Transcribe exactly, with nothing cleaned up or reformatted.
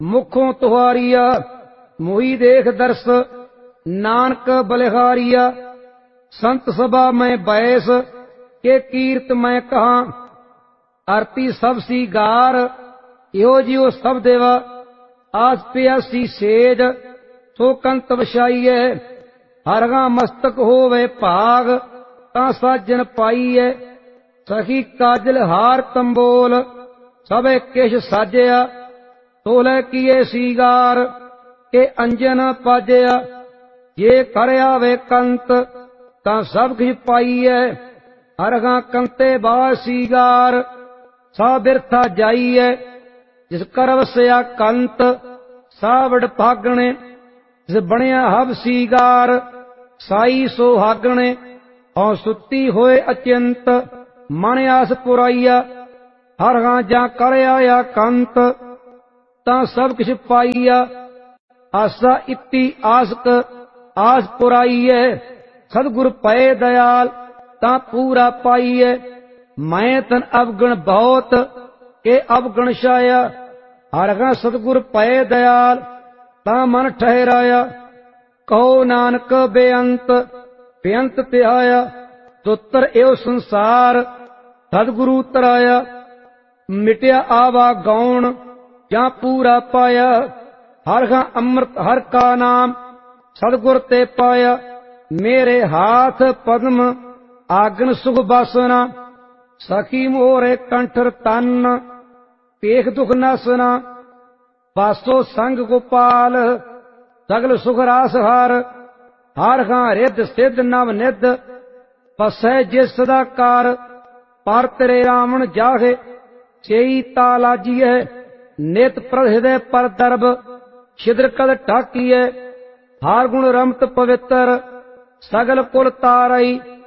मुखों तुहारिया मोही देख दर्श नानक बलिहारिया। संत सभा में बैस के कीर्त मैं कहा आरती सब सी गार यो जियो सब देवा। आस प्यासी सेज सो कंत बछाईए हरगा मस्तक होवे भाग ता साजन पाईए। सखी काजल हार तंबोल सबे किश साजया तोले किए सीगार के अंजन पाजया। जे कर आवे कंत ता सब किश पाईए हरगा कंते बाह सीगार सा बिरथा जाईए। जिस कर वसया कंत सावड़ भागणे जिस बणिया हब सीगार साई सोहागणे। औ सुती होए अचिंत मन आस पुराइया हरगा जा कर आया कंत ता सब किश पाईया। आसा इति आसक आस पुराईए सदगुर पए दयाल ता पूरा पाईए। मैं तन अवगण बहुत के अवगण छाया हरगा सतगुर पए दयाल ता मन ठहराया। कहो नानक बेअंत बेअंत त्याया दुतर एव संसार सदगुरु तराया। मिटया आवा गौण जा पूरा पाया हरगा अमृत हर का नाम सदगुर ते पाया। मेरे हाथ पद्म आगन सुख बासना सखी मोरे कंठर तन पेख दुख नासना। बासो संग गोपाल सगल सुख रास हार हरगा रिद सिद्ध नव निध पसै जे सदाकार। पर तेरे रावण जागे चेई तालाजिए नित प्रहृदय पर दर्भ छिद्र कद ढाकिए। हार गुण रमत पवित्र सगल कुल तारई